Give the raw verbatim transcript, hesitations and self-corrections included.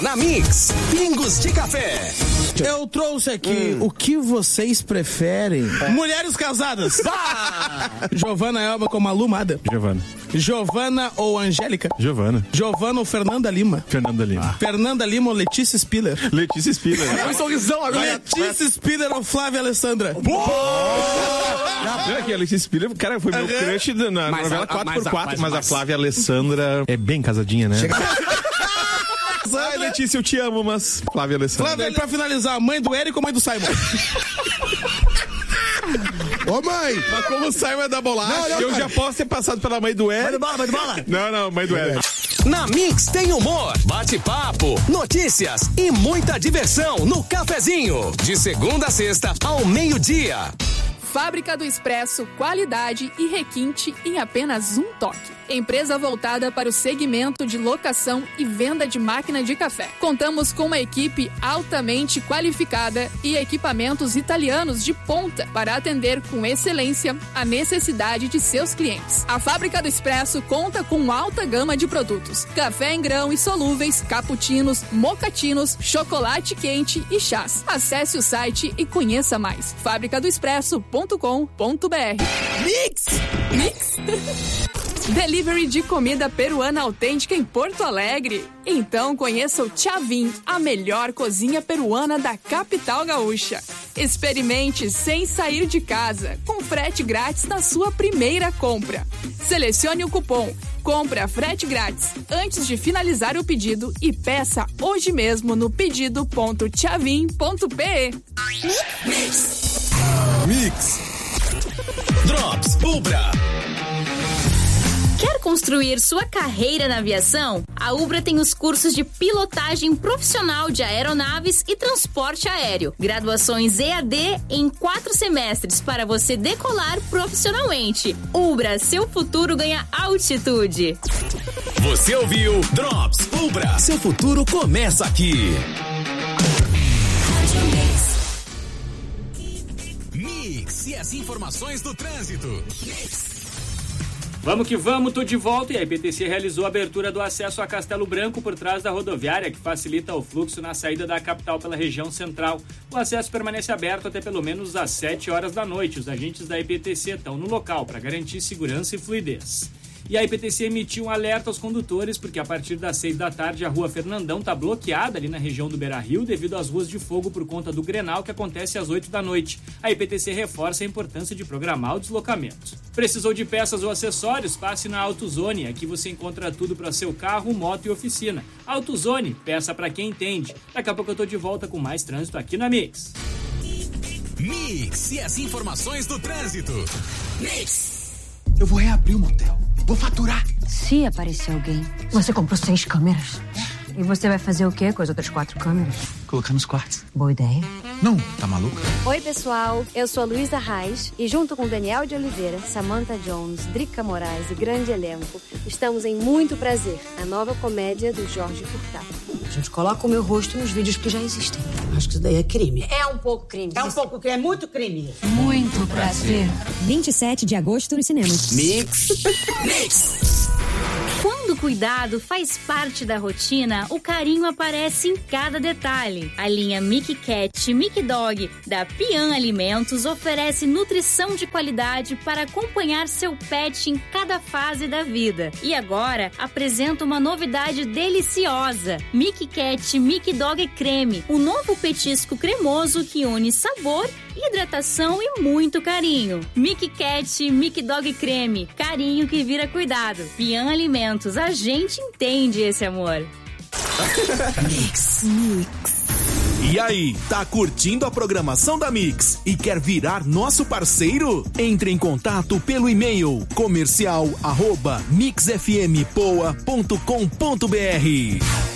Na Mix, Pingos de Café. Eu trouxe aqui hum. o que vocês preferem. É. Mulheres casadas. Giovana Elba com Malu Mada. Giovana. Giovana ou Angélica? Giovana. Giovana ou Fernanda Lima? Fernanda Lima. Ah. Fernanda Lima ou Letícia Spiller? Letícia Spiller. É um sorrisão agora. Letícia Spiller ou Flávia Alessandra? Boa! Não, é que a Letícia Spiller, cara, foi meu uhum. crush na, na novela quatro por quatro, mas, mas a Flávia Alessandra é bem casadinha, né? Chega... Ai, Letícia, eu te amo, mas Flávia Alessandra. Flávia, e pra finalizar, mãe do Érico ou mãe do Simon? Ô, mãe! Mas como o Simon é da bolacha, não, não, eu cara. já posso ter passado pela mãe do Érico. Mãe do bola, mãe do bola! Não, não, mãe do Érico. Na Mix tem humor, bate-papo, notícias e muita diversão no cafezinho. De segunda a sexta, ao meio-dia. Fábrica do Expresso, qualidade e requinte em apenas um toque. Empresa voltada para o segmento de locação e venda de máquina de café. Contamos com uma equipe altamente qualificada e equipamentos italianos de ponta para atender com excelência a necessidade de seus clientes. A Fábrica do Expresso conta com alta gama de produtos: café em grão e solúveis, cappuccinos, mocatinos, chocolate quente e chás. Acesse o site e conheça mais. fábrica do expresso ponto com ponto b r. Mix! Mix! Delivery de comida peruana autêntica em Porto Alegre? Então conheça o Chavin, a melhor cozinha peruana da capital gaúcha. Experimente sem sair de casa, com frete grátis na sua primeira compra. Selecione o cupom Compra Frete Grátis antes de finalizar o pedido e peça hoje mesmo no pedido ponto chavin ponto p e. Mix. Mix. Drops Ubra. Quer construir sua carreira na aviação? A Ubra tem os cursos de pilotagem profissional de aeronaves e transporte aéreo. Graduações E A D em quatro semestres para você decolar profissionalmente. Ubra, seu futuro ganha altitude. Você ouviu Drops Ubra. Seu futuro começa aqui. Mix e as informações do trânsito. Mix. Vamos que vamos, tô de volta e a I P T C realizou a abertura do acesso a Castelo Branco por trás da rodoviária, que facilita o fluxo na saída da capital pela região central. O acesso permanece aberto até pelo menos às sete horas da noite. Os agentes da I P T C estão no local para garantir segurança e fluidez. E a I P T C emitiu um alerta aos condutores porque a partir das seis da tarde a rua Fernandão está bloqueada ali na região do Beira-Rio devido às ruas de fogo por conta do Grenal que acontece às oito da noite. A I P T C reforça a importância de programar o deslocamento. Precisou de peças ou acessórios? Passe na AutoZone. Aqui você encontra tudo para seu carro, moto e oficina. AutoZone, peça para quem entende. Daqui a pouco eu tô de volta com mais trânsito aqui na Mix. Mix e as informações do trânsito. Mix. Eu vou reabrir o motel. Vou faturar. Se aparecer alguém, você comprou seis câmeras. E você vai fazer o quê com as outras quatro câmeras? Colocar nos quartos. Boa ideia. Não, tá maluca? Oi, pessoal. Eu sou a Luísa Reis e junto com Daniel de Oliveira, Samantha Jones, Drica Moraes e grande elenco, estamos em Muito Prazer, a nova comédia do Jorge Furtado. A gente coloca o meu rosto nos vídeos que já existem. Acho que isso daí é crime. É um pouco crime. É um pouco crime, é muito crime. Muito prazer. vinte e sete de agosto nos cinemas. Mix. Mix. Quando o cuidado faz parte da rotina, o carinho aparece em cada detalhe. A linha Mickey Cat Mickey Dog da Pian Alimentos oferece nutrição de qualidade para acompanhar seu pet em cada fase da vida. E agora apresenta uma novidade deliciosa: Mickey Cat Mickey Dog Creme, um novo petisco cremoso que une sabor, hidratação e muito carinho. Mickey Cat Mickey Dog Creme, carinho que vira cuidado. Pian Alimentos, a gente entende esse amor. Mix. Mix. E aí, tá curtindo a programação da Mix e quer virar nosso parceiro? Entre em contato pelo e-mail comercial arroba mix f m poa ponto com ponto b r.